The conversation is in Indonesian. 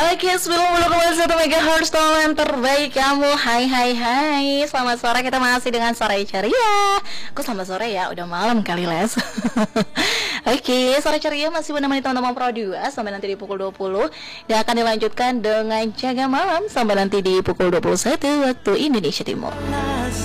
Oke, 90,1 MHz yang terbaik kamu. Hai hai hai. Selamat sore, kita masih dengan Sore Ceria. Kok selamat sore ya? Udah malam kali, Les. Oke, Sore Ceria masih menemani teman-teman Pro 2 sampai nanti di pukul 20 dan akan dilanjutkan dengan Jaga Malam sampai nanti di pukul 21 waktu Indonesia Timur.